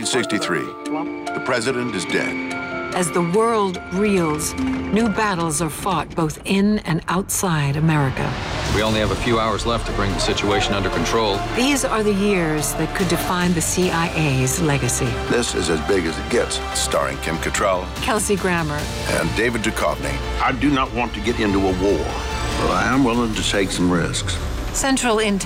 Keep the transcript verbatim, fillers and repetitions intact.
sixty-three. The president is dead. As the world reels, new battles are fought both in and outside America. We only have a few hours left to bring the situation under control. These are the years that could define the C I A's legacy. This is as big as it gets, starring Kim Cattrall Kelsey Grammer. and David Duchovny. I do not want to get into a war, but I am willing to take some risks. Central Intel.